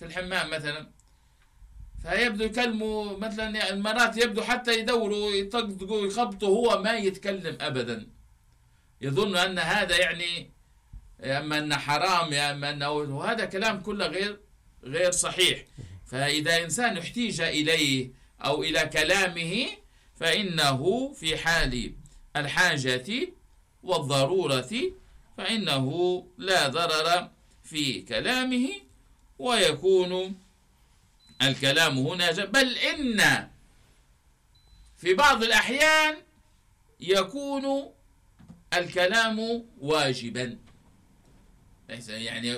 في الحمام مثلا، فيبدو يكلموا مثلا المرات، يبدو حتى يدوروا يطقطقوا يخبطوا، هو ما يتكلم أبدا، يظن أن هذا يعني أما أنه حرام يا أما أنه، وهذا كلام كله غير صحيح. فإذا إنسان احتيج إليه أو إلى كلامه فإنه في حال الحاجة والضرورة فإنه لا ضرر في كلامه، ويكون الكلام هنا بل إن في بعض الأحيان يكون الكلام واجبا، يعني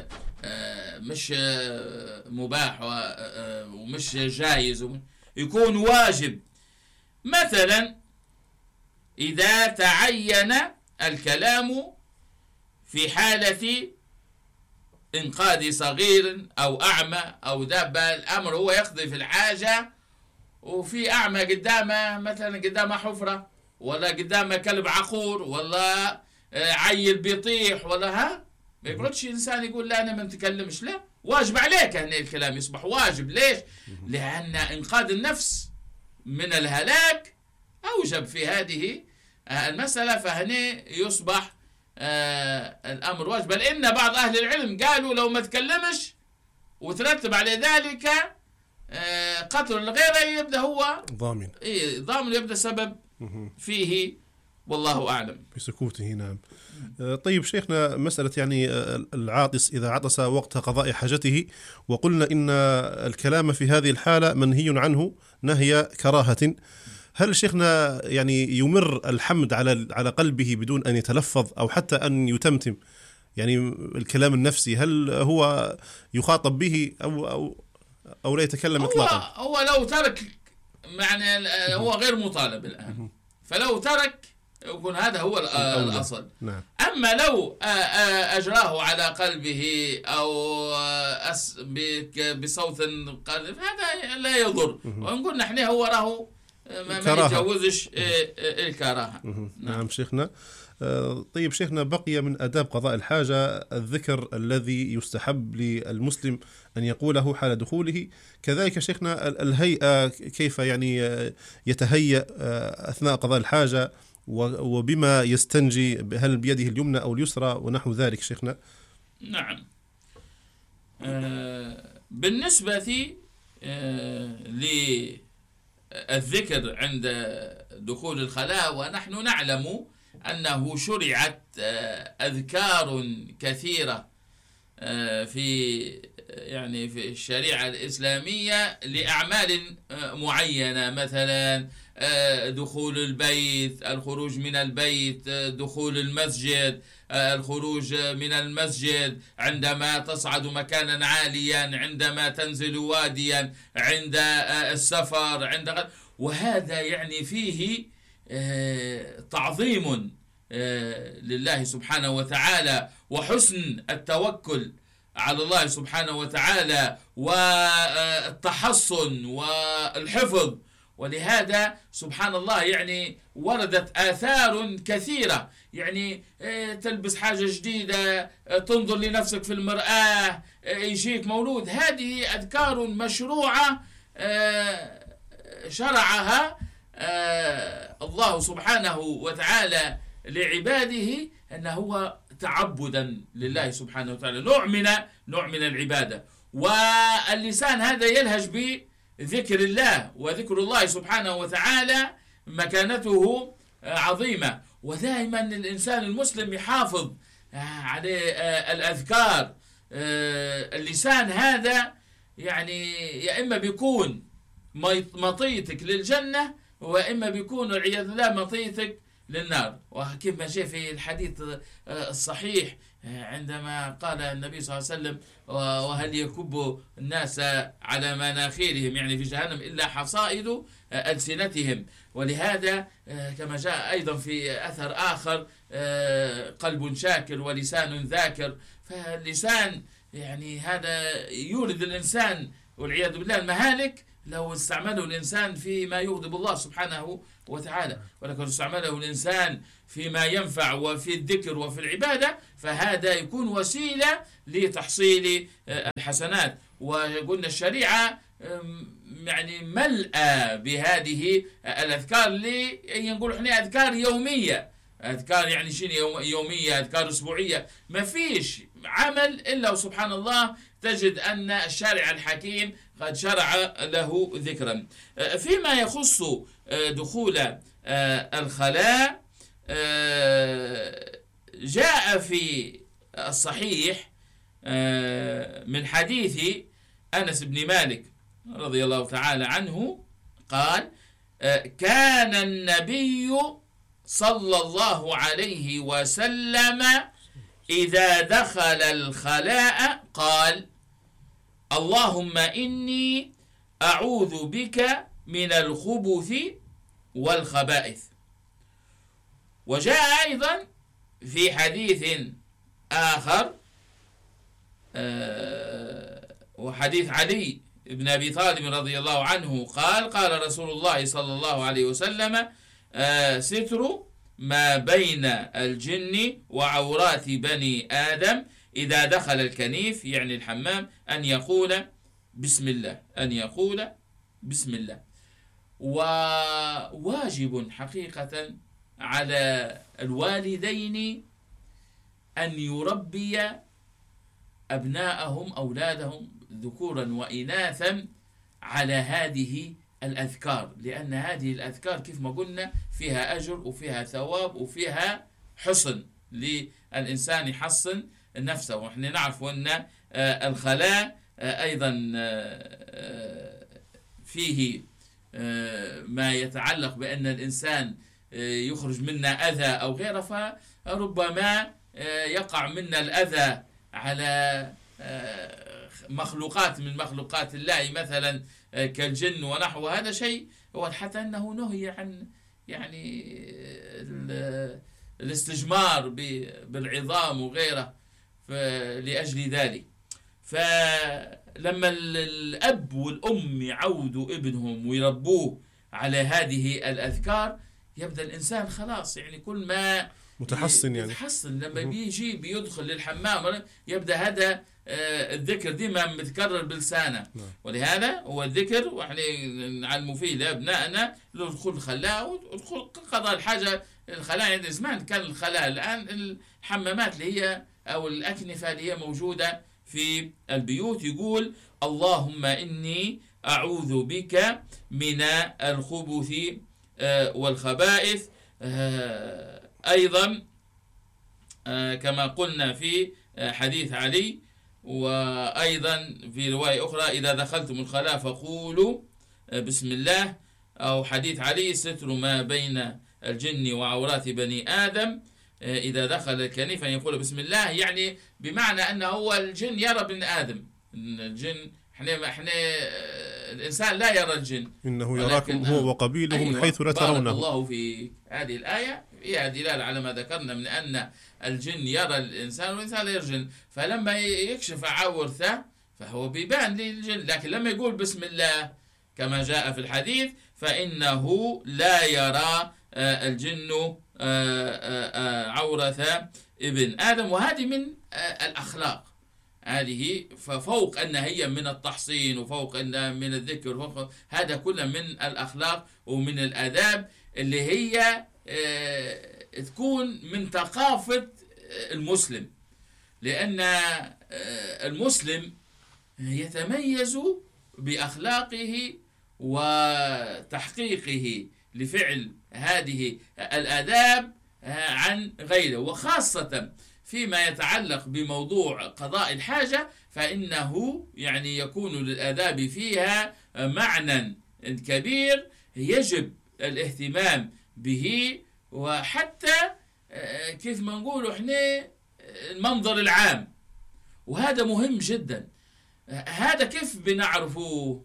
مش مباح ومش جائز، يكون واجب. مثلا إذا تعين الكلام في حالة إنقاذ صغير أو أعمى أو دابة، الأمر هو يقضي في الحاجة وفي أعمى قدامه، مثلا قدامه حفرة ولا قدامه كلب عقور ولا عيل بيطيح ولا ما يقعدش إنسان يقول لا أنا ما نتكلمش، لا، واجب عليك هنا الكلام يصبح واجب. ليش؟ لأن إنقاذ النفس من الهلاك أوجب في هذه المسألة، فهنا يصبح الأمر واجب. بل إن بعض أهل العلم قالوا لو ما تكلمش وترتب على ذلك قتل الغير يبدأ هو ضامن، ضامن يبدأ سبب فيه، والله أعلم، بسكوته. نعم. طيب شيخنا، مسألة يعني العاطس إذا عطس وقت قضاء حاجته، وقلنا إن الكلام في هذه الحالة منهي عنه نهي كراهة، هل شيخنا يعني يمر الحمد على قلبه بدون أن يتلفظ أو حتى أن يتمتم، يعني الكلام النفسي، هل هو يخاطب به أو لا يتكلم إطلاقا؟ هو لو ترك يعني هو غير مطالب الآن، فلو ترك يكون هذا هو الأصل. نعم. أما لو أجراه على قلبه أو بصوت قلب هذا لا يضر، ونقول نحن هو راه ما يتجوزش الكراهة. نعم شيخنا. طيب شيخنا، بقي من آداب قضاء الحاجة الذكر الذي يستحب للمسلم أن يقوله حال دخوله، كذلك شيخنا الهيئة، كيف يعني يتهيأ أثناء قضاء الحاجة وبما يستنجي، هل بيده اليمنى أو اليسرى ونحو ذلك شيخنا؟ نعم. بالنسبة للذكر عند دخول الخلاء، ونحن نعلم أنه شرعت أذكار كثيرة في الشريعة الإسلامية لأعمال معينة، مثلا دخول البيت، الخروج من البيت، دخول المسجد، الخروج من المسجد، عندما تصعد مكانا عاليا، عندما تنزل واديا، عند السفر، وهذا يعني فيه تعظيم لله سبحانه وتعالى وحسن التوكل على الله سبحانه وتعالى والتحصن والحفظ. ولهذا سبحان الله يعني وردت آثار كثيرة، يعني تلبس حاجة جديدة، تنظر لنفسك في المرآة، يجيك مولود، هذه أذكار مشروعة شرعها الله سبحانه وتعالى لعباده، أنه هو تعبدا لله سبحانه وتعالى، نوع من العبادة. واللسان هذا يلهج بذكر الله، وذكر الله سبحانه وتعالى مكانته عظيمة. ودائما الإنسان المسلم يحافظ على الأذكار. اللسان هذا يعني يا إما بيكون مطيتك للجنة، وإما بيكون والعياذ بالله مطيتك للنار. وكما جاء في الحديث الصحيح عندما قال النبي صلى الله عليه وسلم: وهل يكب الناس على مناخيرهم، يعني في جهنم، إلا حصائد ألسنتهم. ولهذا كما جاء أيضا في أثر آخر: قلب شاكر ولسان ذاكر. فاللسان يعني هذا يورد الإنسان والعياذ بالله المهالك، لو استعمله الإنسان فيما يغضب الله سبحانه وتعالى، ولكن استعمله الإنسان فيما ينفع وفي الذكر وفي العبادة فهذا يكون وسيلة لتحصيل الحسنات. وقلنا الشريعة يعني ملأى بهذه الأذكار اللي نقول احنا أذكار يومية، أذكار يعني شنو يومية، أذكار أسبوعية، ما فيش عمل إلا وسبحان الله تجد أن الشارع الحكيم قد شرع له ذكرا. فيما يخص دخول الخلاء جاء في الصحيح من حديث أنس بن مالك رضي الله تعالى عنه قال كان النبي صلى الله عليه وسلم إذا دخل الخلاء قال اللهم إني أعوذ بك من الخبث والخبائث. وجاء أيضا في حديث آخر وحديث علي بن أبي طالب رضي الله عنه قال قال رسول الله صلى الله عليه وسلم ستر ما بين الجن وعورات بني آدم إذا دخل الكنيف يعني الحمام أن يقول بسم الله، أن يقول بسم الله. وواجب حقيقة على الوالدين أن يربي أبناءهم أولادهم ذكورا وإناثا على هذه الأذكار، لأن هذه الأذكار كيف ما قلنا فيها أجر وفيها ثواب وفيها حصن للإنسان يحصن نفسه. ونحن نعرف أن الخلاء أيضا فيه ما يتعلق بأن الإنسان يخرج منا أذى أو غيره، فربما يقع منا الأذى على مخلوقات من مخلوقات الله مثلا كالجن ونحو. هذا شيء هو حتى أنه نهي عن يعني الاستجمار بالعظام وغيره لأجل ذلك. فلما الأب والأم يعودوا ابنهم ويربوه على هذه الأذكار يبدأ الإنسان خلاص يعني كل ما متحسن يعني يتحسن. لما بيجي بيدخل للحمام يبدأ هذا الذكر ديما متكرر بلسانه. ولهذا هو الذكر واحنا نعلموا فيه لأبنائنا لدخول الخلاء ودخول قضاء الحاجة. الخلاء يعني زمان كان الخلاء، الآن الحمامات اللي هي أو الأكنفة اللي هي موجودة في البيوت. يقول اللهم إني أعوذ بك من الخبث والخبائث. أيضا كما قلنا في حديث علي، وأيضا في رواية أخرى إذا دخلتم الخلاء فقولوا بسم الله، أو حديث علي ستر ما بين الجن وعورات بني آدم إذا دخل الكنيف أن يقول بسم الله، يعني بمعنى أنه هو الجن يرى بني آدم. الجن احنا الإنسان لا يرى الجن، إنه يراكم هو وقبيله من حيث لا ترونه. الله في هذه الآية فيها دلالة على ما ذكرنا من أن الجن يرى الإنسان والإنسان لا يرى الجن، فلما يكشف عورته فهو بيبان للجن. لكن لما يقول بسم الله كما جاء في الحديث فإنه لا يرى الجن عورة ابن آدم. وهذه من الأخلاق، هذه ففوق أن هي من التحصين وفوق أن من الذكر وفوق هذا كله من الأخلاق ومن الآداب اللي هي تكون من ثقافة المسلم. لأن المسلم يتميز بأخلاقه وتحقيقه لفعل هذه الآداب عن غيره، وخاصة فيما يتعلق بموضوع قضاء الحاجة فإنه يعني يكون للآداب فيها معنى كبير يجب الاهتمام به. وحتى كيف ما نقول احنا المنظر العام، وهذا مهم جدا. هذا كيف بنعرفه؟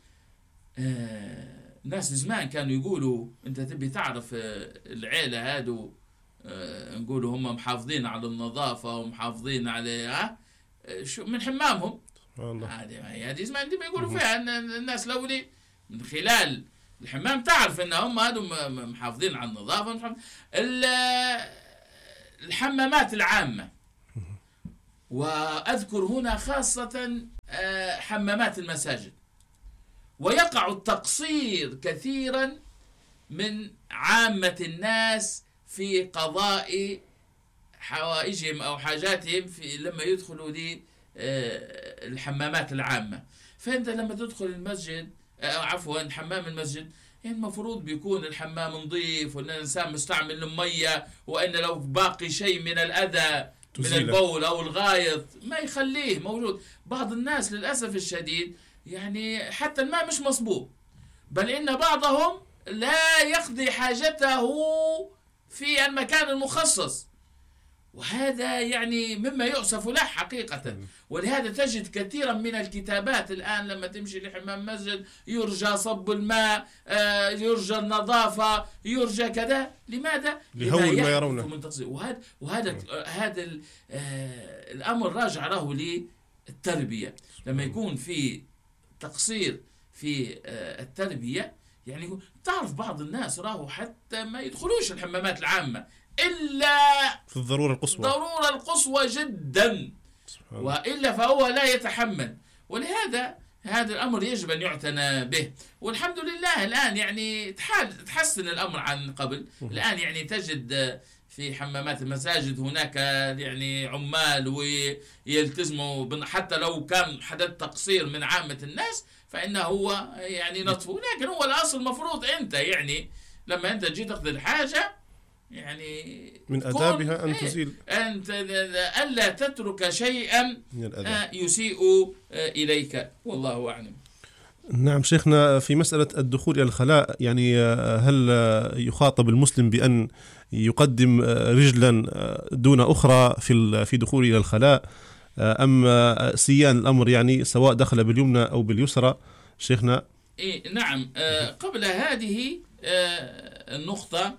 ناس زمان كانوا يقولوا انت تبي تعرف العيلة هادو نقولوا هم محافظين على النظافة ومحافظين على من حمامهم. هذه زمان دي بيقولوا فيها الناس لولي من خلال الحمام تعرف ان هم هذول محافظين على النظافه. الحمامات العامه، واذكر هنا خاصه حمامات المساجد، ويقع التقصير كثيرا من عامه الناس في قضاء حوائجهم او حاجاتهم لما يدخلوا للحمامات العامه. فانت لما تدخل المسجد عفوا حمام المسجد، يعني المفروض بيكون الحمام نظيف، وان الانسان مستعمل الميه، وان لو باقي شيء من الاذى من البول او الغائط ما يخليه موجود. بعض الناس للاسف الشديد يعني حتى الماء مش مصبوب، بل ان بعضهم لا يقضي حاجته في المكان المخصص، وهذا يعني مما يؤسف له حقيقة. ولهذا تجد كثيرا من الكتابات الآن لما تمشي لحمام مسجد يرجى صب الماء، يرجى النظافة، يرجى كذا. لماذا؟ لهول ما يرونه. وهذا الأمر راجع له للتربية. لما يكون في تقصير في التربية، يعني تعرف بعض الناس راهو حتى ما يدخلوش الحمامات العامة إلا في الضرورة القصوى، ضرورة القصوى جدا، وإلا فهو لا يتحمل. ولهذا هذا الأمر يجب أن يعتنى به. والحمد لله الآن يعني تحسن الأمر عن قبل. الآن يعني تجد في حمامات المساجد هناك يعني عمال ويلتزموا، حتى لو كان حدث تقصير من عامة الناس فإنه هو يعني نطفه. لكن هو الأصل مفروض أنت يعني لما أنت تجي تقضي الحاجة يعني من آدابها أن تزيل، أنت ألا تترك شيئا يسيء إليك، والله أعلم. نعم شيخنا، في مسألة الدخول إلى الخلاء، يعني هل يخاطب المسلم بأن يقدم رجلا دون أخرى في دخول إلى الخلاء، أم سيان الأمر يعني سواء دخل باليمنى أو باليسرى شيخنا؟ نعم. قبل هذه النقطة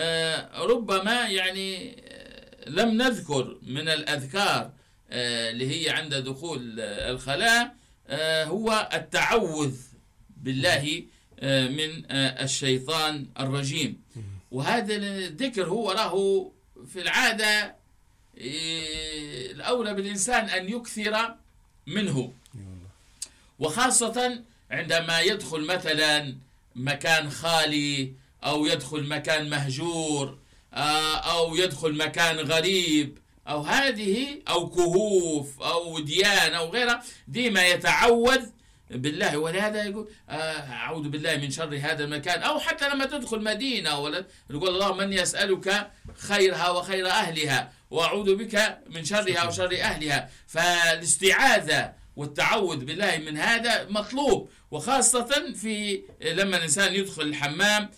ربما يعني لم نذكر من الأذكار اللي هي عند دخول الخلاء هو التعوذ بالله من الشيطان الرجيم. وهذا الذكر هو له في العادة الأولى بالإنسان أن يكثر منه، وخاصة عندما يدخل مثلا مكان خالي، أو يدخل مكان مهجور، أو يدخل مكان غريب، أو هذه أو كهوف أو وديان أو غيرها، ديما يتعوذ بالله. ولهذا يقول أعوذ بالله من شر هذا المكان. أو حتى لما تدخل مدينة ولا يقول اللهم من يسألك خيرها وخير أهلها، وأعوذ بك من شرها وشر أهلها. فالاستعاذة والتعوذ بالله من هذا مطلوب، وخاصة في لما الإنسان يدخل الحمام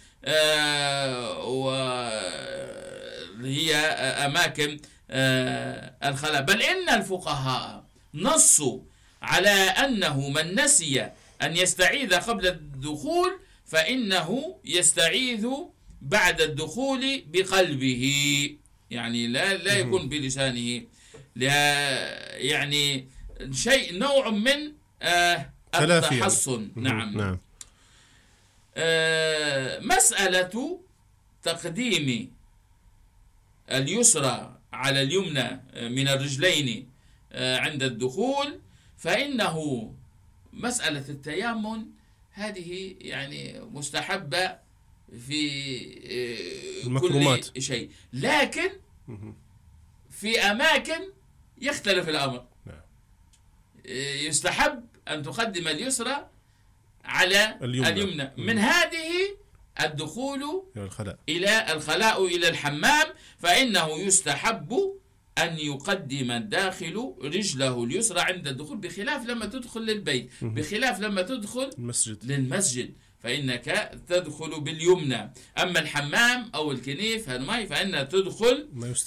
وهي أماكن الخلاء. بل إن الفقهاء نصوا على أنه من نسي أن يستعيذ قبل الدخول فإنه يستعيذ بعد الدخول بقلبه، يعني لا يكون بلسانه، يعني شيء نوع من التحصن. نعم. مسألة تقديم اليسرى على اليمنى من الرجلين عند الدخول، فإنه مسألة التيمم هذه يعني مستحبة في المكرمات كل شيء، لكن في أماكن يختلف الأمر. يستحب أن تقدم اليسرى على اليمنى. من هذه الدخول إلى الخلاء إلى الحمام، فإنه يستحب أن يقدم الداخل رجله اليسرى عند الدخول، بخلاف لما تدخل للبيت، بخلاف لما تدخل للمسجد فإنك تدخل باليمنى. أما الحمام أو الكنيف فإنها تدخل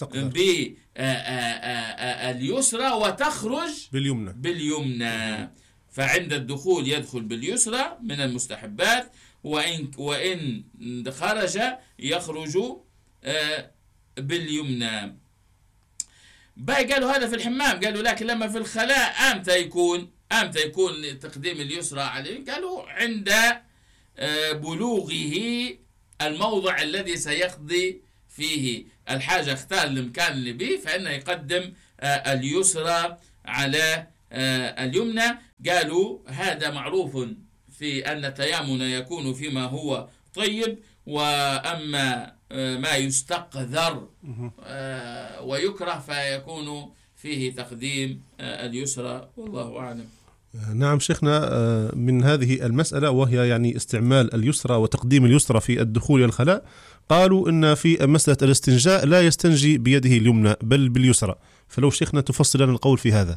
باليسرى وتخرج باليمنى. فعند الدخول يدخل باليسرى من المستحبات، وإن خرج يخرج باليمنى. باقي قالوا هذا في الحمام، قالوا لكن لما في الخلاء أمتى يكون تقديم اليسرى عليه؟ قالوا عند بلوغه الموضع الذي سيقضي فيه الحاجة، اختار المكان اللي به، فإنه يقدم اليسرى على اليمنى. قالوا هذا معروف في أن التيامن يكون فيما هو طيب، وأما ما يستقذر ويكره فيكون فيه تقديم اليسرى، والله أعلم. نعم شيخنا، من هذه المسألة وهي يعني استعمال اليسرى وتقديم اليسرى في الدخول إلى الخلاء، قالوا إن في مسألة الاستنجاء لا يستنجي بيده اليمنى بل باليسرى، فلو شيخنا تفصل لنا القول في هذا.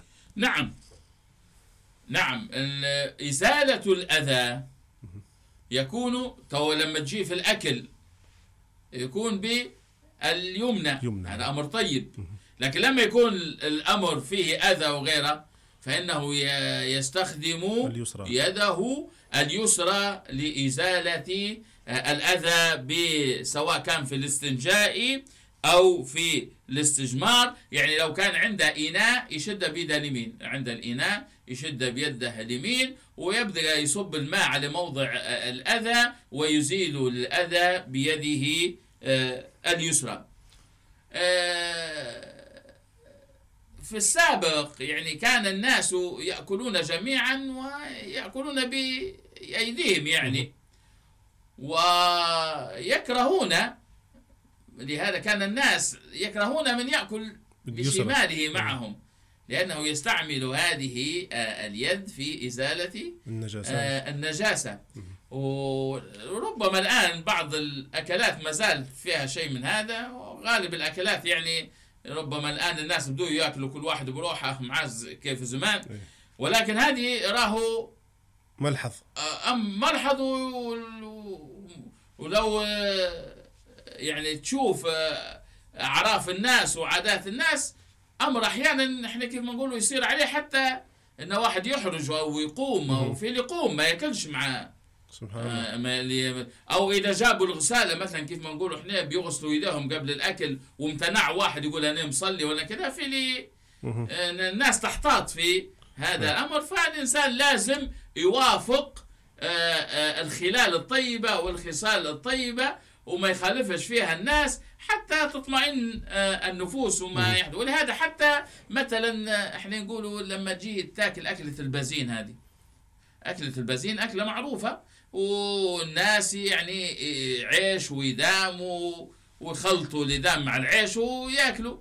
نعم إزالة الأذى يكون لما تجي في الأكل يكون باليمنى، هذا أمر طيب. لكن لما يكون الأمر فيه أذى وغيره فإنه يستخدم يده اليسرى لإزالة الأذى، سواء كان في الاستنجاء أو في الاستجمار. يعني لو كان عنده إناء يشد بيده اليمين، عند الإناء يشد بيده اليمين ويبدأ يصب الماء على موضع الأذى ويزيل الأذى بيده اليسرى. في السابق يعني كان الناس يأكلون جميعا ويأكلون بأيديهم يعني، ويكرهون، لهذا كان الناس يكرهون من يأكل بشماله معهم، لأنه يستعمل هذه اليد في إزالة النجاسة. وربما الآن بعض الأكلات ما زال فيها شيء من هذا، وغالب الأكلات يعني ربما الآن الناس بدوا يأكلوا كل واحد بروحه معز كيف زمان، ولكن هذه راهو ملحظ ولو يعني تشوف أعراف الناس وعادات الناس، أمر أحيانا إحنا كيف ما نقوله يصير عليه حتى إن واحد يحرج أو يقوم، أو في اللي يقوم ما يأكلش معه سبحان الله، أو إذا جابوا الغسالة مثلا كيف ما نقوله إحنا بيغسلوا يدهم قبل الأكل وامتنع واحد يقول أنا مصلي ولا كذا، في اللي الناس تحتاط في هذا الأمر. فالإنسان لازم يوافق الخلال الطيبة والخصال الطيبة وما يخالفش فيها الناس حتى تطمئن النفوس وما يحدث. ولهذا حتى مثلا احنا نقولوا لما تجي تاكل أكلة البازين، هذه أكلة البازين أكلة معروفة، والناس يعني عيش ويدام ويخلطوا الإدام مع العيش ويأكلوا.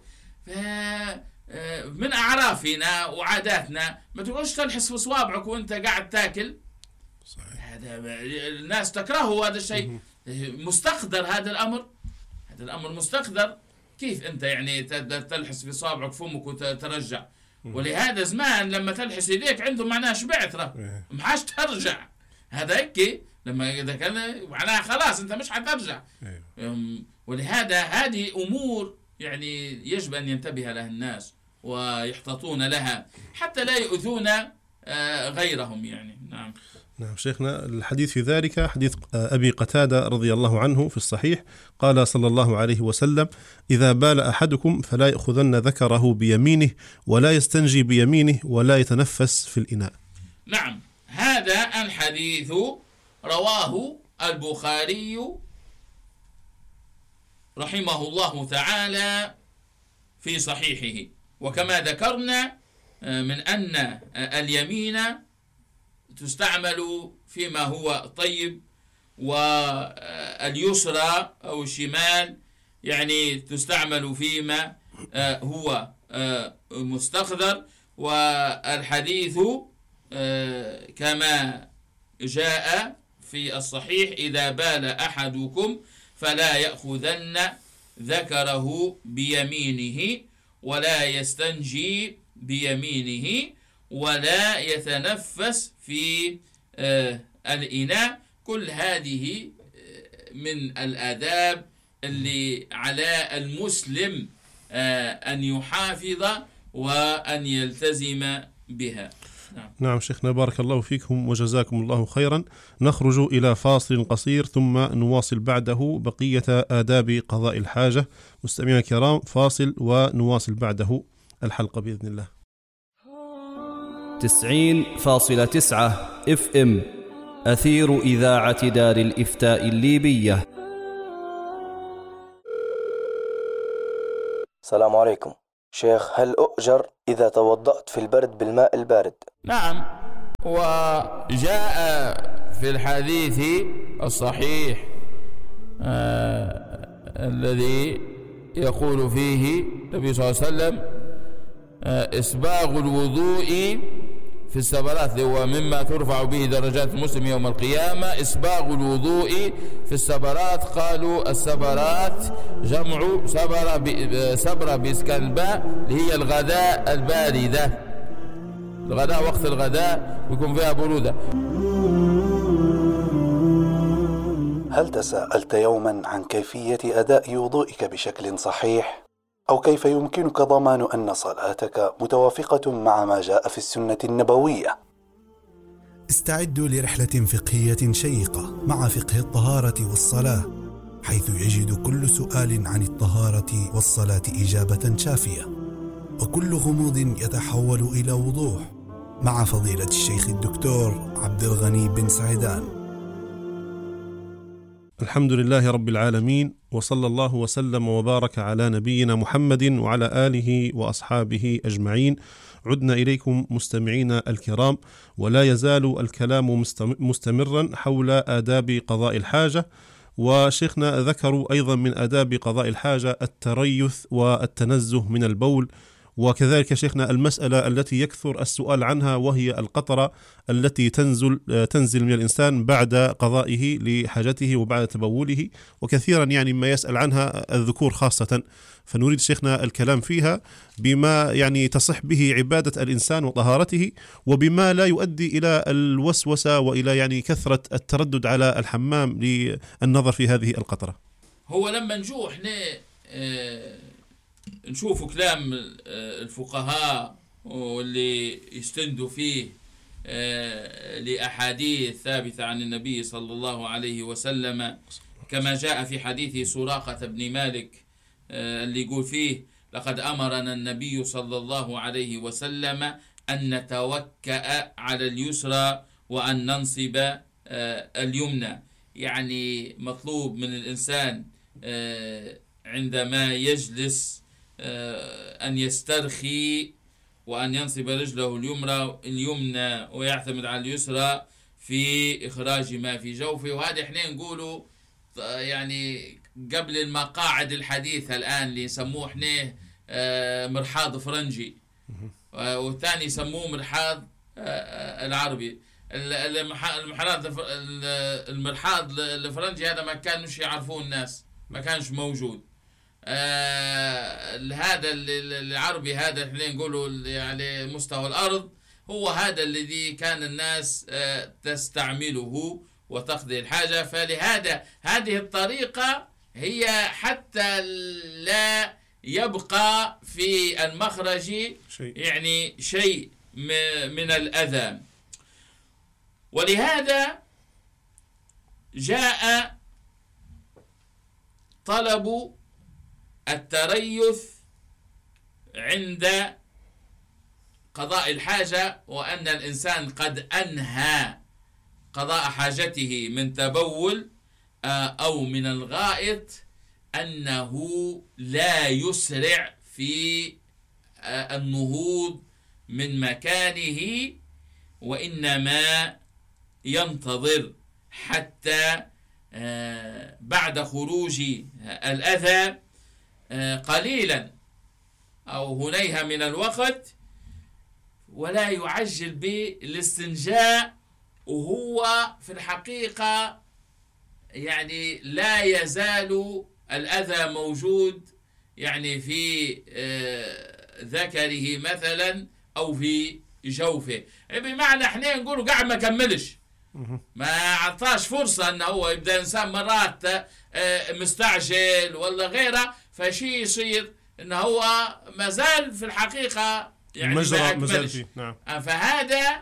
من أعرافنا وعاداتنا ما تقولش تلحس في صوابعك وانت قاعد تاكل، هذا الناس تكرهه، هذا الشيء مستقدر، هذا الأمر مستقدر. كيف أنت يعني تلحس في صابعك فمك وترجع؟ ولهذا زمان لما تلحس يديك عندهم معناها شبعت، ما حاش ترجع، هذا هيك لما إذا كان معناها خلاص أنت مش حترجع. ولهذا هذه أمور يعني يجب أن ينتبه لها الناس ويحتاطون لها حتى لا يؤذون غيرهم يعني. نعم شيخنا، الحديث في ذلك حديث أبي قتادة رضي الله عنه في الصحيح، قال صلى الله عليه وسلم: إذا بال أحدكم فلا يأخذن ذكره بيمينه ولا يستنجي بيمينه ولا يتنفس في الإناء. نعم، هذا الحديث رواه البخاري رحمه الله تعالى في صحيحه. وكما ذكرنا من أن اليمين تستعمل فيما هو طيب، واليسرى أو الشمال يعني تستعمل فيما هو مستقذر. والحديث كما جاء في الصحيح: إذا بال أحدكم فلا يأخذن ذكره بيمينه ولا يستنجي بيمينه ولا يتنفس في الإناء. كل هذه من الآداب اللي على المسلم أن يحافظ وأن يلتزم بها. نعم شيخنا، بارك الله فيكم وجزاكم الله خيرا. نخرج إلى فاصل قصير ثم نواصل بعده بقية آداب قضاء الحاجة. مستمعينا الكرام، فاصل ونواصل بعده الحلقة بإذن الله. 90.9 FM أثير إذاعة دار الإفتاء الليبية. السلام عليكم شيخ، هل أؤجر إذا توضأت في البرد بالماء البارد؟ نعم، وجاء في الحديث الصحيح الذي يقول فيه النبي صلى الله عليه وسلم إسباغ الوضوء في السبرات، هو مما ترفع به درجات المسلم يوم القيامة. إسباغ الوضوء في السبرات، قالوا السبرات جمع سبرة بإسكان الباء، اللي هي الغداء الباردة. الغداء وقت الغداء يكون فيها برودة. هل تساءلت يوما عن كيفية أداء وضوئك بشكل صحيح؟ أو كيف يمكنك ضمان أن صلاتك متوافقة مع ما جاء في السنة النبوية؟ استعدوا لرحلة فقهية شيقة مع فقه الطهارة والصلاة، حيث يجد كل سؤال عن الطهارة والصلاة إجابة شافية، وكل غموض يتحول إلى وضوح، مع فضيلة الشيخ الدكتور عبد الغني بن سعيدان. الحمد لله رب العالمين، وصلى الله وسلم وبارك على نبينا محمد وعلى آله وأصحابه أجمعين. عدنا إليكم مستمعينا الكرام، ولا يزال الكلام مستمرا حول آداب قضاء الحاجة. وشيخنا ذكروا أيضا من آداب قضاء الحاجة التريث والتنزه من البول، وكذلك شيخنا المسألة التي يكثر السؤال عنها، وهي القطرة التي تنزل من الإنسان بعد قضائه لحاجته وبعد تبوله، وكثيرا يعني ما يسأل عنها الذكور خاصة، فنريد شيخنا الكلام فيها بما يعني تصح به عبادة الإنسان وطهارته، وبما لا يؤدي إلى الوسوسة وإلى يعني كثرة التردد على الحمام للنظر في هذه القطرة. هو لما نجو احنا نشوفوا كلام الفقهاء واللي يستندوا فيه لأحاديث ثابتة عن النبي صلى الله عليه وسلم، كما جاء في حديث سراقة بن مالك اللي يقول فيه: لقد أمرنا النبي صلى الله عليه وسلم أن نتوكأ على اليسرى وأن ننصب اليمنى. يعني مطلوب من الإنسان عندما يجلس أن يسترخي وأن ينصب رجله اليمنى ويعتمد على اليسرى في إخراج ما في جوفه. وهذا احنا نقوله يعني قبل المقاعد الحديثة الآن اللي يسموه احنا مرحاض فرنجي، والثاني يسموه مرحاض العربي. المرحاض الفرنجي هذا ما كانوش يعرفوه الناس، ما كانش موجود. هذا العربي هذا احنا نقوله على مستوى الأرض، هو هذا الذي كان الناس تستعمله وتقضي الحاجة. فلهذا هذه الطريقة هي حتى لا يبقى في المخرج يعني شيء من الأذى. ولهذا جاء طلب التريث عند قضاء الحاجة، وأن الإنسان قد أنهى قضاء حاجته من تبول أو من الغائط، أنه لا يسرع في النهوض من مكانه، وإنما ينتظر حتى بعد خروج الأذى قليلا أو هنيها من الوقت، ولا يعجل بالاستنجاء، وهو في الحقيقة يعني لا يزال الأذى موجود يعني في ذكره مثلا أو في جوفه، بمعنى احنا نقوله قاعد ما كملش، ما عطاش فرصة أنه هو يبدأ إنسان مرات مستعجل ولا غيره، فشي يصير أنه هو مازال في الحقيقة يعني ما أكملش. نعم. فهذا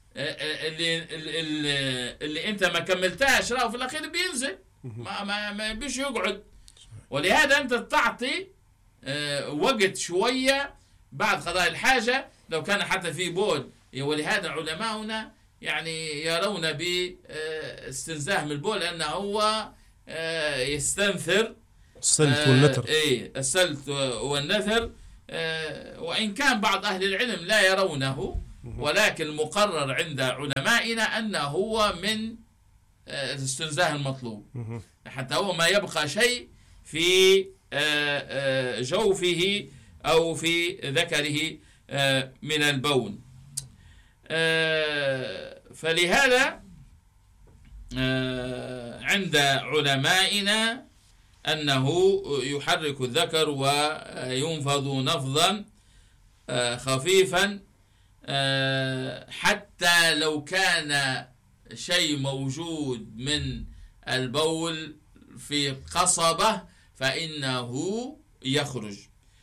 اللي أنت ما كملتهاش راه في الأخير بينزل، ما بيش يقعد. ولهذا أنت تعطي وقت شوية بعد قضاء الحاجة لو كان حتى في بول. ولهذا علماؤنا يعني يرون باستنزاه من البول أنه هو يستنثر السلت والنثر. السلت والنثر، وإن كان بعض أهل العلم لا يرونه، ولكن المقرر عند علمائنا أنه هو من الاستنزاه المطلوب، حتى هو ما يبقى شيء في جوفه أو في ذكره من البول. فلهذا عند علمائنا أنه يحرك الذكر وينفض نفضا خفيفا، حتى لو كان شيء موجود من البول في قصبة فإنه يخرج.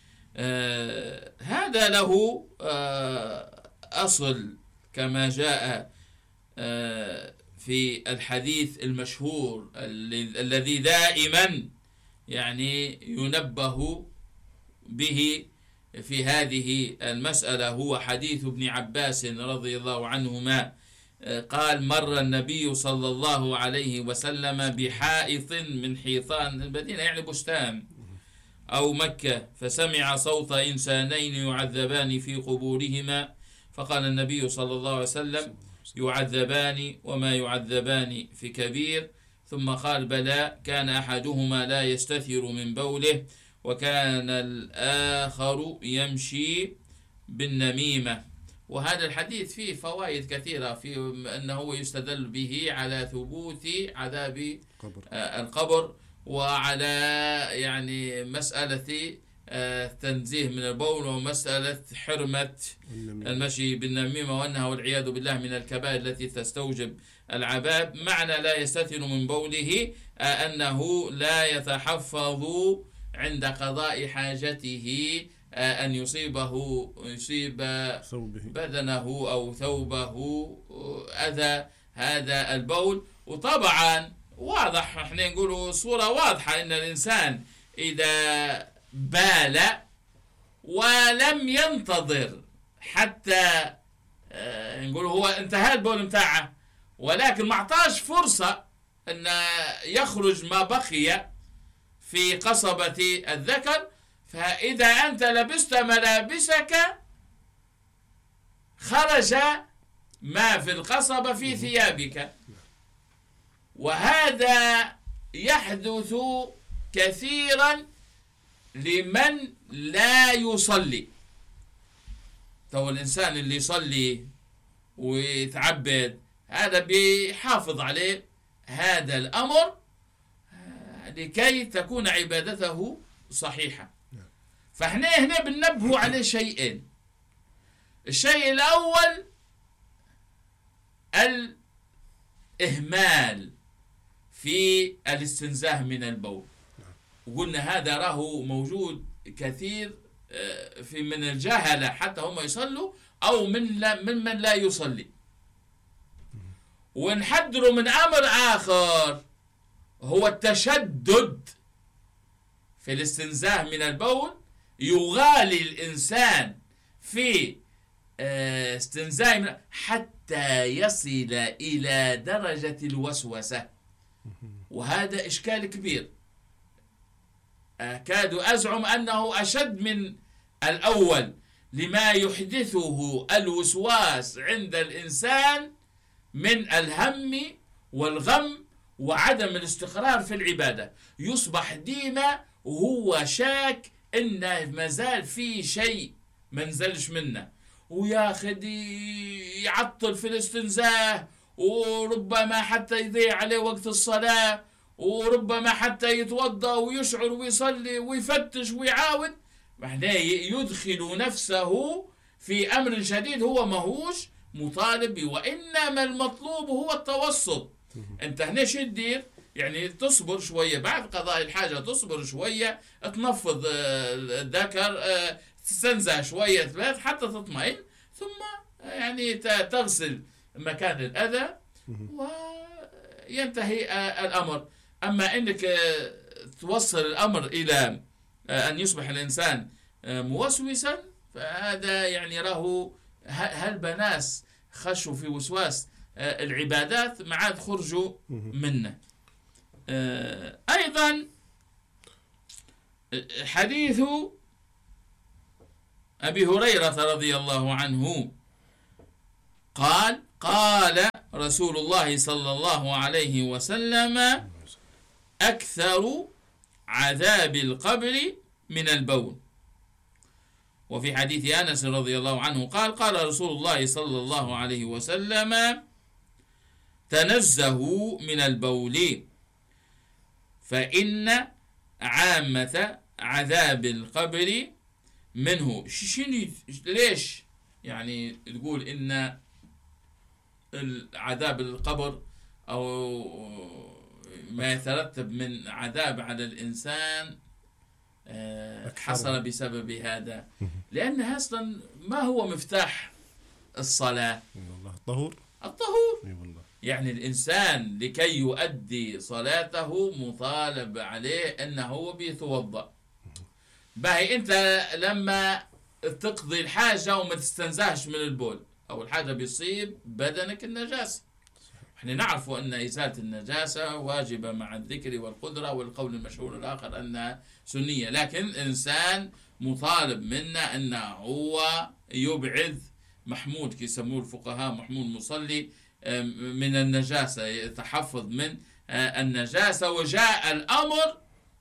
هذا له أصل كما جاء في الحديث المشهور الذي دائما يعني ينبه به في هذه المسألة، هو حديث ابن عباس رضي الله عنهما قال: مر النبي صلى الله عليه وسلم بحائط من حيطان المدينة، يعني بستان أو مكة، فسمع صوت إنسانين يعذبان في قبورهما، فقال النبي صلى الله عليه وسلم: يعذبان وما يعذبان في كبير. ثم قال: بلى، كان أحدهما لا يستثير من بوله، وكان الآخر يمشي بالنميمة. وهذا الحديث فيه فوائد كثيرة، في أنه يستدل به على ثبوت عذاب القبر، وعلى يعني مسألة تنزيه من البول، ومسألة حرمة المشي بالنميمة، وأنها والعياذ بالله من الكبائر التي تستوجب العذاب. معنى لا يستثر من بوله أنه لا يتحفظ عند قضاء حاجته أن يصيب بدنه أو ثوبه أذى هذا البول. وطبعا واضح، احنا نقول صورة واضحة أن الإنسان إذا بال ولم ينتظر حتى نقول هو انتهى البول متاعه، ولكن ما اعطاش فرصة أن يخرج ما بقي في قصبة الذكر، فإذا أنت لبست ملابسك خرج ما في القصبة في ثيابك. وهذا يحدث كثيرا لمن لا يصلي. تو الإنسان اللي يصلي ويتعبد هذا بيحافظ عليه هذا الأمر لكي تكون عبادته صحيحة. فاحنا هنا بننبه على شيئين. الشيء الأول الإهمال في الاستنزاه من البول، وقلنا هذا راه موجود كثير في من الجهلة، حتى هم يصلوا أو من لا يصلي. ونحذروا من أمر آخر هو التشدد في الاستنزاه من البول. يغالي الإنسان في استنزاه حتى يصل إلى درجة الوسوسة، وهذا إشكال كبير. أكاد أزعم أنه أشد من الأول، لما يحدثه الوسواس عند الإنسان من الهم والغم وعدم الاستقرار في العبادة. يصبح ديما وهو شاك إنه مازال في شيء منزلش منه، وياخذ يعطل في الاستنزاه، وربما حتى يضيع عليه وقت الصلاة، وربما حتى يتوضأ ويشعر ويصلي ويفتش ويعاود. بعدين يدخل نفسه في أمر شديد هو ماهوش مطالب، وإنما المطلوب هو التوسط. أنت هنا شو تدير؟ يعني تصبر شوية بعد قضاء الحاجة، تصبر شوية، تنفض الذكر، تستنزه شوية ثلاث حتى تطمئن، ثم يعني تغسل مكان الأذى وينتهي الأمر. أما أنك توصل الأمر إلى أن يصبح الإنسان موسوسا، فهذا يعني راه هل بناس خشوا في وسواس العبادات ما عاد خرجوا منه. أيضا حديث أبي هريرة رضي الله عنه قال رسول الله صلى الله عليه وسلم: أكثر عذاب القبر من البول. وفي حديث أنس رضي الله عنه قال رسول الله صلى الله عليه وسلم: تنزهوا من البول فإن عامة عذاب القبر منه. ليش يعني تقول إن عذاب القبر أو ما يترتب من عذاب على الإنسان حصل بسبب هذا؟ لأن أصلا ما هو مفتاح الصلاة؟ الطهور. يعني الإنسان لكي يؤدي صلاته مطالب عليه أنه بيتوضأ. باهي أنت لما تقضي الحاجة وما تستنزهش من البول، أول حاجة بيصيب بدنك النجاسة. احنا نعرف أن إزالة النجاسة واجبة مع الذكر والقدرة، والقول المشهور الآخر أنها سنية، لكن الإنسان مطالب منا أنه هو يبعد محمود كي يسموه الفقهاء محمود مصلي من النجاسة، يتحفظ من النجاسة. وجاء الأمر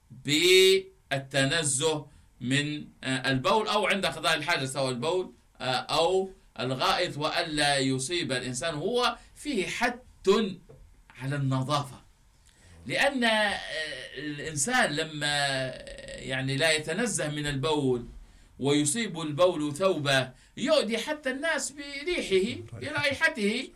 بالتنزه من البول أو عند قضاء الحاجة، سواء البول أو الغائط، وألا يصيب الإنسان. هو فيه حد على النظافة، لأن الإنسان لما يعني لا يتنزه من البول ويصيب البول ثوبه يؤذي حتى الناس بريحه برائحته.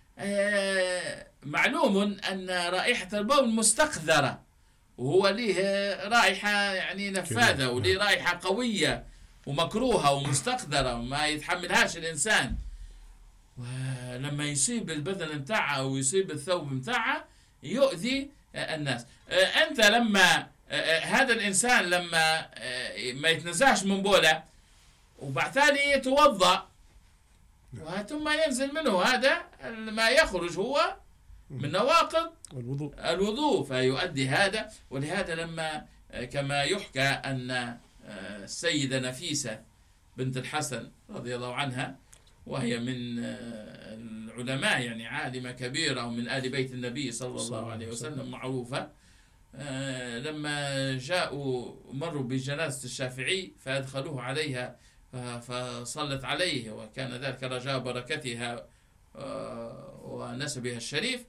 معلوم أن رائحة البول مستقذرة، وهو له رائحة يعني نفاذة، وله رائحة قوية ومكروهة ومستقذرة وما يتحملهاش الإنسان. ولما يصيب البدن متاعه أو يصيب الثوب متاعه يؤذي الناس. أنت لما هذا الإنسان لما ما يتنزهش من بوله وبعد ثاني يتوضأ ثم ينزل منه هذا ما يخرج هو من نواقض الوضوء فيؤدي هذا. ولهذا لما كما يحكى أن السيدة نفيسة بنت الحسن رضي الله عنها، وهي من العلماء يعني عالمة كبيرة ومن آل بيت النبي صلى الله عليه وسلم معروفة، لما جاءوا مروا بجنازة الشافعي فأدخلوه عليها فصلت عليه، وكان ذلك رجاء بركتها ونسبها الشريف.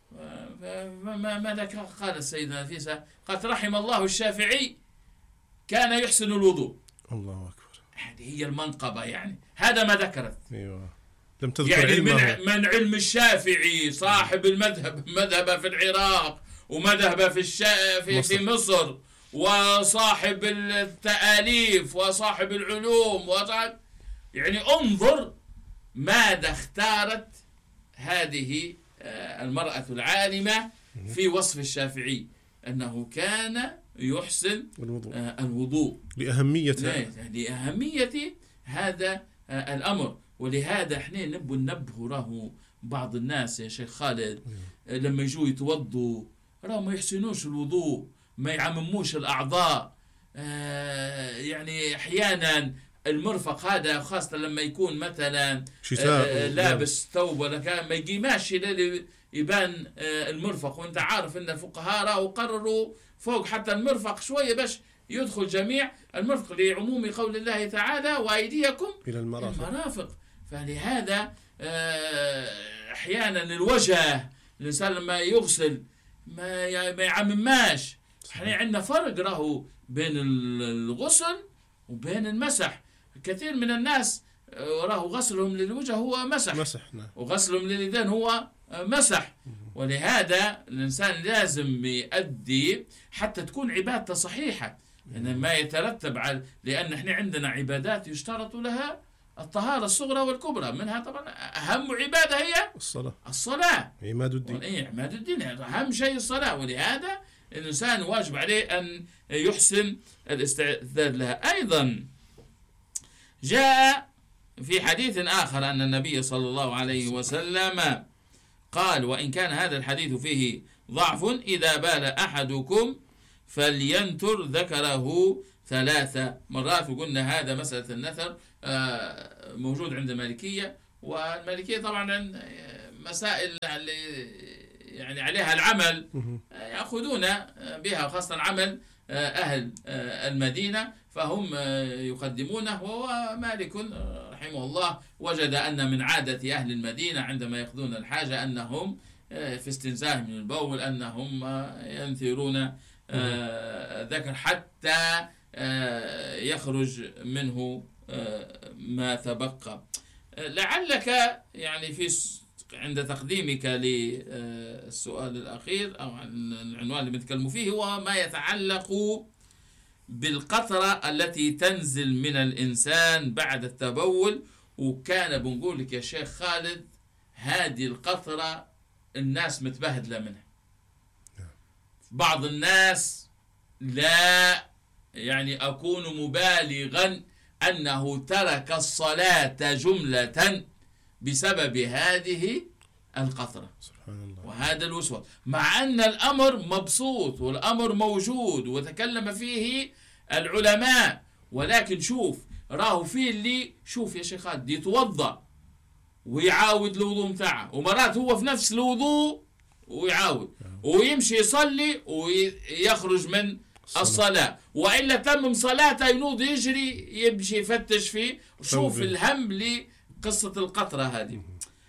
ماذا قال السيدة نفيسة؟ قالت: رحم الله الشافعي كان يحسن الوضوء. الله أكبر. هذه هي المنقبة يعني، هذا ما ذكرت. أيوة. لم تذكر يعني من علم الشافعي صاحب المذهب، مذهبه في العراق ومذهبه في مصر، وصاحب التآليف وصاحب العلوم يعني انظر ماذا اختارت هذه المرأة العالمة في وصف الشافعي، أنه كان يحسن الوضوء لأهمية هذا الأمر. ولهذا احنا ننبه بعض الناس يا شيخ خالد لما يجوا يتوضوا ما يحسنوش الوضوء، ما يعمموش الأعضاء. يعني أحيانا المرفق هذا خاصة لما يكون مثلا لابس ثوب ولا كان ما يقيماش يبان المرفق، وانت عارف ان الفقهاء راهو قرروا فوق حتى المرفق شوية باش يدخل جميع المرفق لعموم قول الله تعالى: وأيديكم إلى المرافق. فلهذا أحيانا الوجه الإنسان لما يغسل ما يعمماش. احنا عندنا فرق راهو بين الغسل وبين المسح. كثير من الناس راهو غسلهم للوجه هو مسح. وغسلهم لليدين هو مسح. ولهذا الإنسان لازم يؤدي حتى تكون عبادته صحيحة، يعني ما يترتب على، لأن احنا عندنا عبادات يشترط لها الطهارة الصغرى والكبرى، منها طبعا أهم عبادة هي الصلاة عماد الدين. عماد الدين أهم شيء الصلاة. ولهذا الإنسان واجب عليه أن يحسن الاستعداد لها. أيضا جاء في حديث آخر أن النبي صلى الله عليه وسلم قال: وإن كان هذا الحديث فيه ضعف إذا بال أحدكم فلينتر ذكره 3 مرات. وقلنا هذا مسألة النثر موجود عند المالكية، والمالكية طبعا مسائل يعني عليها العمل يأخذون بها، خاصة عمل أهل المدينة فهم يقدمونه. وهو مالك رحمه الله وجد أن من عادة أهل المدينة عندما يأخذون الحاجة أنهم في استنزاه من البول أنهم ينثرون ذكر حتى يخرج منه ما تبقى. لعلك يعني عند تقديمك للسؤال الأخير أو العنوان اللي بنتكلموا فيه هو ما يتعلق بالقطرة التي تنزل من الإنسان بعد التبول. وكان بنقول لك يا شيخ خالد هذه القطرة الناس متبهدلة منها. بعض الناس لا يعني أكون مبالغا أنه ترك الصلاة جملة بسبب هذه القطرة. سبحان الله. وهذا الوسواس، مع أن الأمر مبسوط والأمر موجود وتكلم فيه العلماء، ولكن شوف راه فيه اللي شوف يا شيخ خالد يتوضأ ويعاود الوضوء متاعه، ومرات هو في نفس الوضوء ويعاود ويمشي يصلي ويخرج من الصلاة، وإلا تمم صلاته ينوض يجري يمشي يفتش فيه. شوف الهم لقصة القطرة هذه.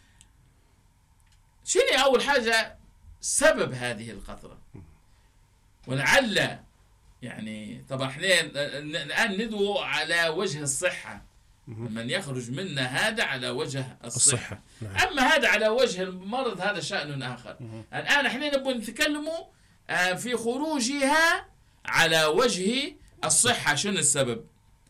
شنو أول حاجة سبب هذه القطرة؟ ولعل يعني طبعا احنا الآن ندعو على وجه الصحة، من يخرج منا هذا على وجه الصحة. نعم. أما هذا على وجه المرض هذا شأن آخر. الآن احنا نبغى نتكلموا في خروجها على وجه الصحة. شنو السبب؟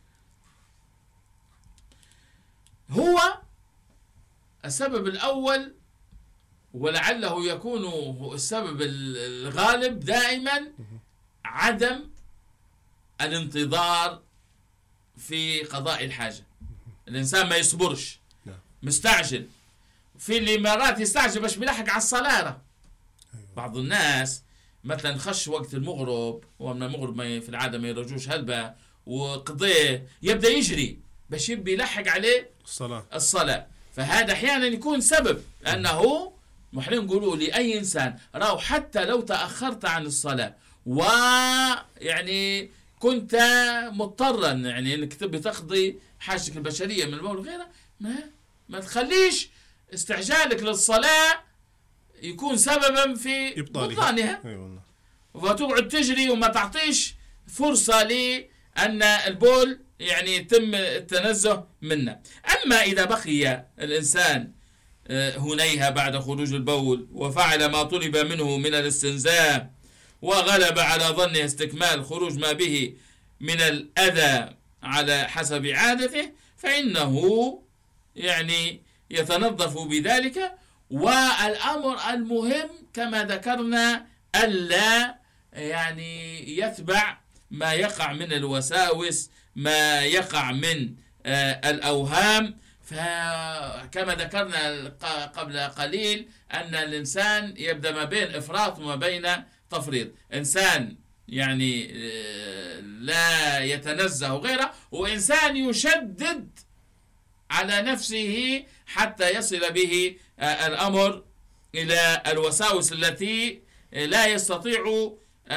هو السبب الأول ولعله يكون السبب الغالب دائما عدم الانتظار في قضاء الحاجة. الإنسان ما يصبرش، مستعجل. في اللي مرات يستعجل باش بيلحق على الصلاة. بعض الناس مثلا خش وقت المغرب، ومن المغرب في العادة ما يرجوش هلبة وقضيه يبدأ يجري باش يبي يلحق عليه الصلاة. فهذا أحيانا يكون سبب أنه نحن نقولوا لأي إنسان راو حتى لو تأخرت عن الصلاة ويعني كنت مضطرا يعني انك تبي تقضي حاجتك البشرية من البول وغيرها، ما تخليش استعجالك للصلاة يكون سببا في بطلانها. فتقعد تجري وما تعطيش فرصة لأن البول يعني يتم التنزه منه. أما إذا بقي الإنسان هنيها بعد خروج البول وفعل ما طلب منه من الاستنزاء وغلب على ظنه استكمال خروج ما به من الأذى على حسب عادته، فإنه يعني يتنظف بذلك. والأمر المهم كما ذكرنا ألا يعني يتبع ما يقع من الوساوس، ما يقع من الأوهام. فكما ذكرنا قبل قليل أن الإنسان يبدأ ما بين إفراط وما بين تفريط. إنسان يعني لا يتنزه غيره، وإنسان يشدد على نفسه حتى يصل به الأمر إلى الوساوس التي لا يستطيع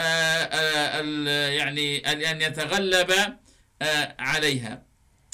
يعني أن يتغلب عليها.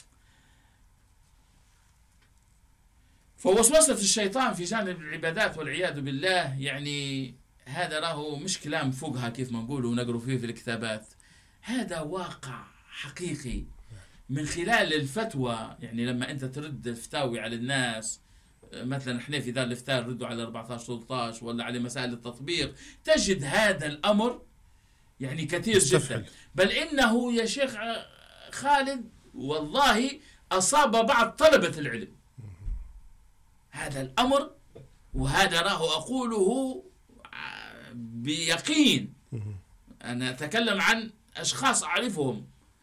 فوسوسة الشيطان في جانب العبادات والعياذ بالله يعني هذا راه مش كلام فوقها كيف ما نقولوا ونقروا فيه في الكتابات، هذا واقع حقيقي من خلال الفتوى. يعني لما أنت ترد الفتاوي على الناس، مثلا احنا في ذا الإفتاء ردوا على 14-13 ولا على مسائل التطبيق، تجد هذا الأمر يعني كثير جدا. بل إنه يا شيخ خالد والله أصاب بعض طلبة العلم هذا الأمر، وهذا راه أقوله بيقين. أنا أتكلم عن أشخاص أعرفهم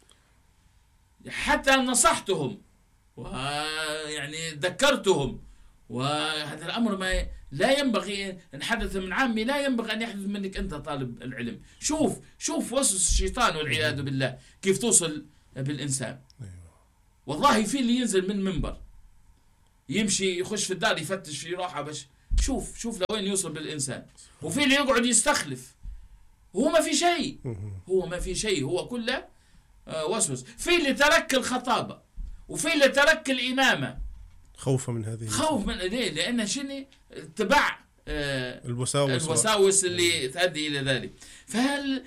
حتى نصحتهم ويعني ذكرتهم، وهذا الأمر لا ينبغي إن حدث من عامي لا ينبغي أن يحدث منك أنت طالب العلم. شوف وسوس الشيطان والعياذ بالله كيف توصل بالإنسان. والله في اللي ينزل من منبر يمشي يخش في الدار يفتش في روحه باش شوف لوين يوصل بالإنسان. وفي اللي يقعد يستخلف هو ما في شيء هو كله وسوس. في اللي ترك الخطابة وفي اللي ترك الإمامة خوفا من هذه خوف من ليه؟ لأن شنو اتباع الوساوس اللي تؤدي إلى ذلك. فهل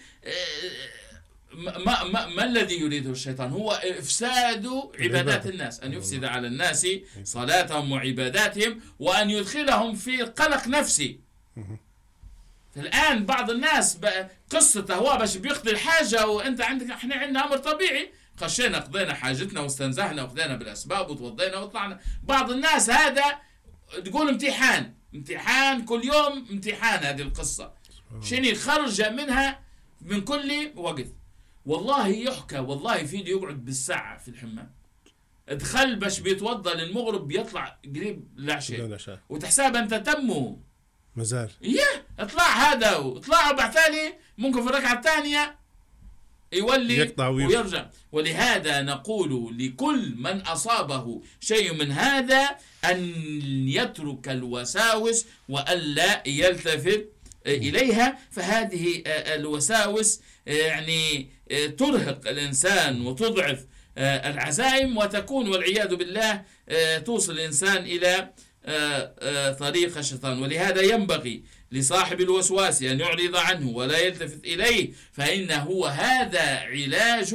ما الذي يريده الشيطان؟ هو إفساد عبادات الناس، أن يفسد على الناس صلاتهم وعباداتهم وأن يدخلهم في قلق نفسي. الآن بعض الناس قصته هو باش بيقضي الحاجة وأنت احنا عندنا أمر طبيعي، خشينا قضينا حاجتنا واستنزهنا وخذينا بالأسباب وتوضينا وطلعنا. بعض الناس هذا تقول امتحان كل يوم امتحان. هذه القصة شنو خرج منها من كل وقت. والله يحكى والله في اللي يقعد بالساعة في الحمام ادخل باش بيتوضى للمغرب بيطلع قريب العشاء وتحساب أنت تمه مازال اطلع هذا واطلع بعد ثاني ممكن في الركعة الثانية يولي يقطع ويرجع. ولهذا نقول لكل من أصابه شيء من هذا أن يترك الوساوس وألا يلتفت إليها. فهذه الوساوس يعني ترهق الإنسان وتضعف العزائم وتكون والعياذ بالله توصل الإنسان إلى طريق الشيطان. ولهذا ينبغي لصاحب الوسواس أن يعرض عنه ولا يلتفت إليه، فإنه هذا علاج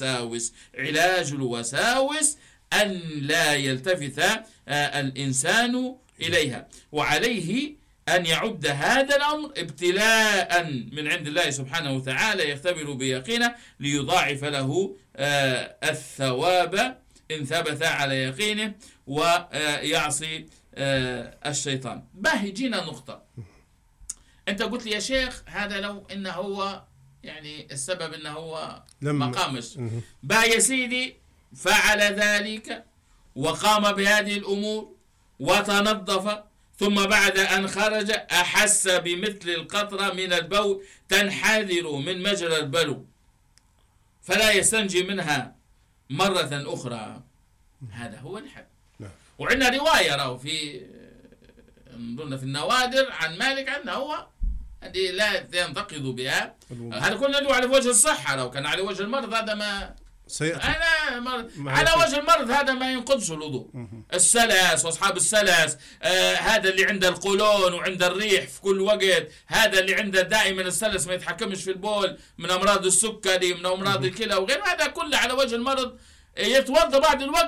الوساوس أن لا يلتفت الإنسان إليها. وعليه أن يعد هذا الأمر ابتلاء من عند الله سبحانه وتعالى يختبر بيقينه ليضاعف له الثواب إن ثبت على يقينه ويعصي الشيطان. باهي جينا نقطة. أنت قلت لي يا شيخ هذا لو إنه هو يعني السبب إنه هو ما قامش. باهي يا سيدي فعل ذلك وقام بهذه الأمور وتنظف، ثم بعد أن خرج أحس بمثل القطرة من البول تنحدر من مجرى البلو فلا يستنجي منها مرة أخرى. هذا هو الحد. وعندنا رواية راهو في نظن في النوادر عن مالك أنه هو هذه لا ينتقد بها. هذا كله ندعو على وجه الصحة. لو كان على وجه المرض هذا ما على وجه المرض هذا ما ينقضش الوضوء. السلس واصحاب السلس هذا اللي عنده القولون وعنده الريح في كل وقت، هذا اللي عنده دائما السلس ما يتحكمش في البول، من امراض السكري من امراض الكلى وغير هذا كله على وجه المرض يتوضا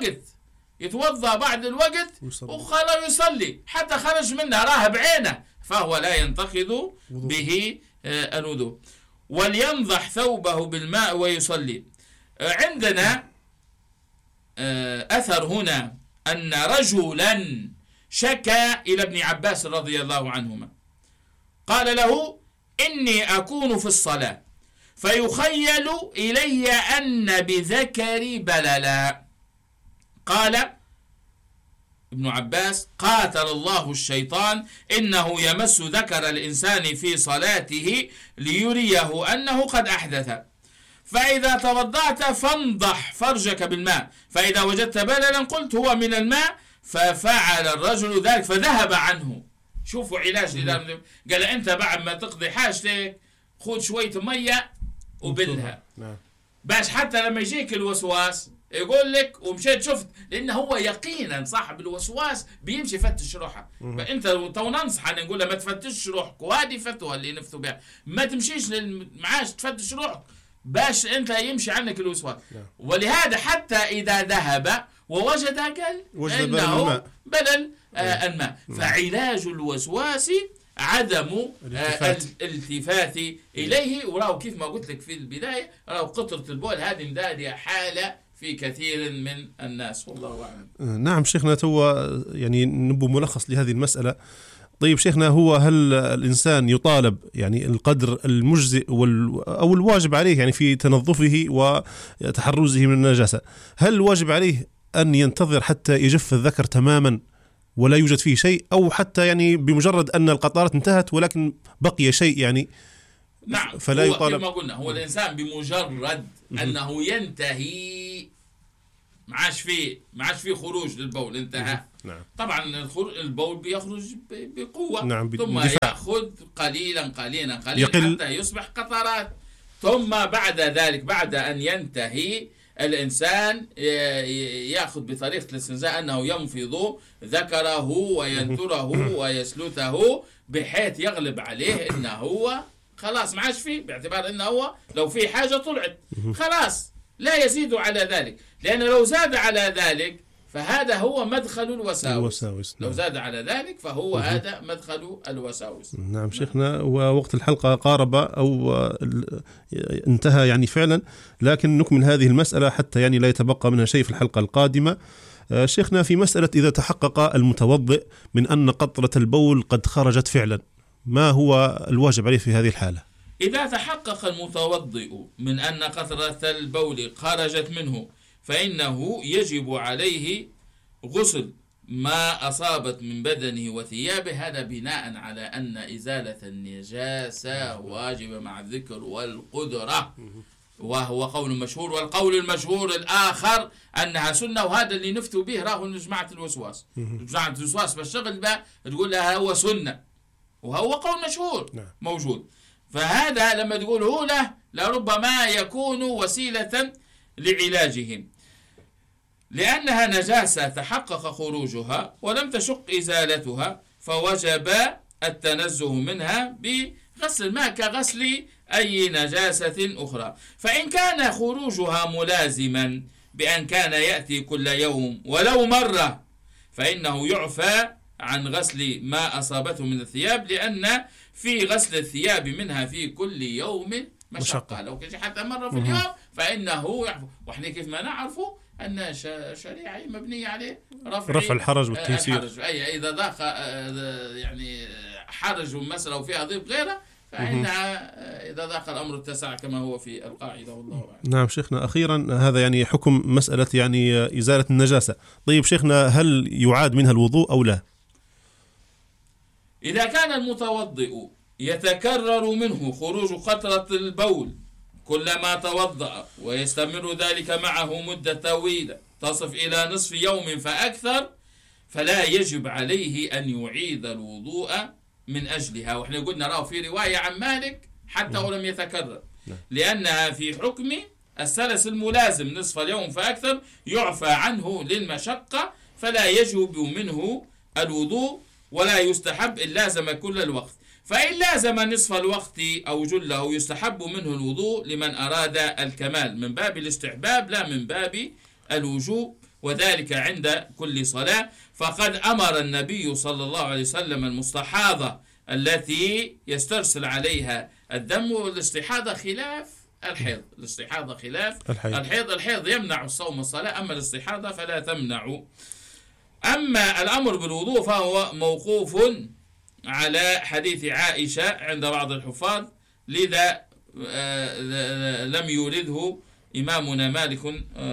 بعد الوقت وخلاص يصلي حتى خرج منها راه بعينه فهو لا ينتقض به الوضوء. ولينضح ثوبه بالماء ويصلي. عندنا أثر هنا أن رجلا شكى إلى ابن عباس رضي الله عنهما قال له إني أكون في الصلاة فيخيل إلي أن بذكري بللا. قال ابن عباس قاتل الله الشيطان إنه يمس ذكر الإنسان في صلاته ليريه أنه قد أحدث، فإذا توضعت فانضح فرجك بالماء، فإذا وجدت بللا قلت هو من الماء، ففعل الرجل ذلك فذهب عنه. شوفوا علاج لله. قال أنت بعد ما تقضي حاجتك خذ شوية مية وبلها باش حتى لما يجيك الوسواس يقول لك ومشيت شفت، لأنه هو يقينا صاحب الوسواس بيمشي يفتش روحه. فأنت تو ننصح أن نقول له ما تفتش روحك، وهذه فتوى اللي نفتوا بها، ما تمشيش للمعاش تفتش روحك باش أنت يمشي عنك الوسواس. ولهذا حتى إذا ذهب ووجد قال إنه بلل الماء. فعلاج الوسواس عدم الالتفات إليه. وراه كيف ما قلت لك في البداية راه قطرة البول هذه مدادية حالة في كثير من الناس والله أعلم. نعم شيخنا تو يعني نبو ملخص لهذه المسألة. طيب شيخنا هو هل الإنسان يطالب يعني القدر المجزئ أو الواجب عليه يعني في تنظفه وتحرزه من النجاسة، هل الواجب عليه أن ينتظر حتى يجف الذكر تماما ولا يوجد فيه شيء، أو حتى يعني بمجرد أن القطرات انتهت ولكن بقي شيء يعني نعم، فلا هو يطالب. كما قلنا هو الإنسان بمجرد أنه ينتهي ما عادش فيه خروج للبول، انتهى. نعم. طبعا البول بيخرج بقوة، نعم، ثم يأخذ قليلا يقل. حتى يصبح قطرات، ثم بعد ذلك بعد أن ينتهي الإنسان يأخذ بطريقة الاستنزاء أنه ينفض ذكره وينثره ويسلته بحيث يغلب عليه أنه هو خلاص ما عادش فيه، باعتبار أنه هو لو في حاجة طلعت خلاص لا يزيد على ذلك، لأنه لو زاد على ذلك فهذا هو مدخل الوساوس. لو زاد على ذلك فهو هذا مدخل الوساوس. نعم شيخنا، ووقت الحلقة قارب أو انتهى يعني فعلا، لكن نكمل هذه المسألة حتى يعني لا يتبقى منها شيء في الحلقة القادمة. شيخنا، في مسألة إذا تحقق المتوضئ من أن قطرة البول قد خرجت فعلا، ما هو الواجب عليه في هذه الحالة؟ إذا تحقق المتوضئ من أن قطرة البول خرجت منه فإنه يجب عليه غسل ما أصابت من بدنه وثيابه، هذا بناء على أن إزالة النجاسة واجبة مع الذكر والقدرة، وهو قول مشهور. والقول المشهور الآخر أنها سنة، وهذا اللي نفتوا به راه جماعة الوسواس. جماعة الوسواس بالشغل بقى تقول لها هو سنة، وهو قول مشهور موجود. فهذا لما تقوله له لربما يكون وسيلة لعلاجهم، لأنها نجاسة تحقق خروجها ولم تشق إزالتها، فوجب التنزه منها بغسل الماء كغسل أي نجاسة أخرى. فإن كان خروجها ملازما بأن كان يأتي كل يوم ولو مرة فإنه يعفى عن غسل ما أصابته من الثياب، لأن في غسل الثياب منها في كل يوم مشقة. لو كان حتى مرة في اليوم فإنه يعفو. وإحنا كيف ما نعرفه أن الشريعة مبنية عليه رفع الحرج والتيسير. أي إذا ضاق يعني حرج مسألة وفيها ضيق غيره فإنها إذا ضاق الأمر اتسع كما هو في القاعدة، والله أعلم. نعم شيخنا، أخيرا هذا يعني حكم مسألة يعني إزالة النجاسة. طيب شيخنا، هل يعاد منها الوضوء أو لا؟ إذا كان المتوضئ يتكرر منه خروج قطرة البول كلما توضأ ويستمر ذلك معه مدة طويلة تصف إلى نصف يوم فأكثر، فلا يجب عليه أن يعيد الوضوء من أجلها. وإحنا قلنا رأوا في رواية عن مالك حتى ولم يتكرر، لأنها في حكم السلس الملازم نصف اليوم فأكثر، يعفى عنه للمشقة فلا يجب منه الوضوء، ولا يستحب إن لازم كل الوقت. فإن لازم نصف الوقت أو جله يستحب منه الوضوء لمن أراد الكمال من باب الاستحباب لا من باب الوجوب، وذلك عند كل صلاة. فقد أمر النبي صلى الله عليه وسلم المستحاضة التي يسترسل عليها الدم، والاستحاضة خلاف الحيض. الاستحاضة خلاف الحيض. الحيض يمنع الصوم والصلاة، أما الاستحاضة فلا تمنع. أما الأمر بالوضوء فهو موقوف على حديث عائشة عند بعض الحفاظ، لذا لم يورده إمامنا مالك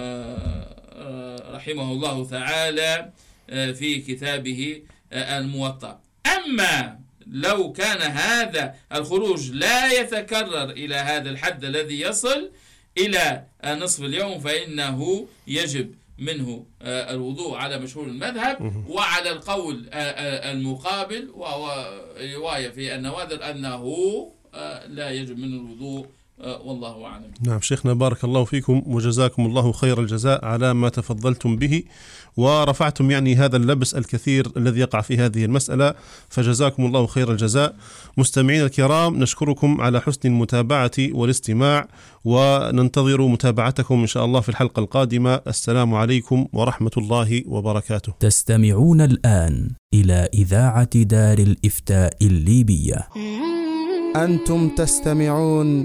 رحمه الله تعالى في كتابه الموطأ. أما لو كان هذا الخروج لا يتكرر إلى هذا الحد الذي يصل إلى نصف اليوم فإنه يجب منه الوضوء على مشهور المذهب، وعلى القول المقابل وهو رواية في النوادر أنه لا يجب منه الوضوء، والله أعلم. نعم شيخنا، بارك الله فيكم وجزاكم الله خير الجزاء على ما تفضلتم به، ورفعتم يعني هذا اللبس الكثير الذي يقع في هذه المسألة، فجزاكم الله خير الجزاء. مستمعين الكرام، نشكركم على حسن المتابعة والاستماع، وننتظر متابعتكم إن شاء الله في الحلقة القادمة. السلام عليكم ورحمة الله وبركاته. تستمعون الآن إلى إذاعة دار الإفتاء الليبية. أنتم تستمعون